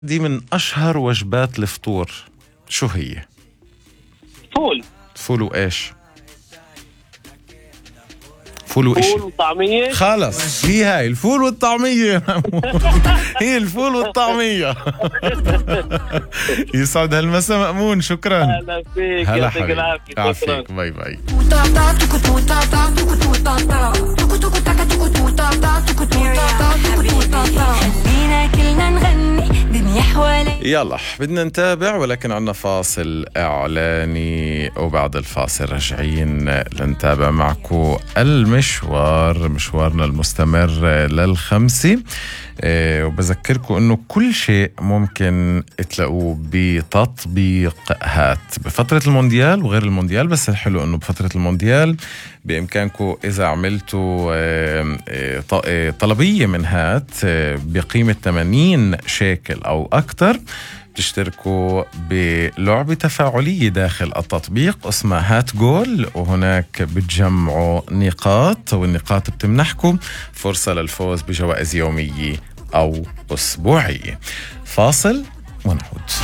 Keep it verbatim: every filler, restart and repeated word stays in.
دي من أشهر وجبات الفطور، شو هي؟ فول فول وإيش؟ فول وإيش؟ فول وطعمية. خلص هي هاي الفول والطعمية. هي الفول والطعمية. يسعد هالمساء مأمون، شكرا. هلا فيك، هلا يعطيك حبيبي، العافية، شكرا. عافيك، باي باي. يلا بدنا نتابع، ولكن عنا فاصل إعلاني وبعد الفاصل راجعين لنتابع معكم المشوار، مشوارنا المستمر للخمسة. إيه وبذكركم انه كل شيء ممكن تلاقوه بتطبيق هات بفترة المونديال وغير المونديال، بس الحلو انه بفترة المونديال بإمكانكم إذا عملتوا طلبية من هات بقيمة ثمانين شيكل أو أكتر تشتركوا بلعبة تفاعلية داخل التطبيق اسمها هات جول، وهناك بتجمعوا نقاط، والنقاط بتمنحكم فرصة للفوز بجوائز يومية أو أسبوعية. فاصل ونعود.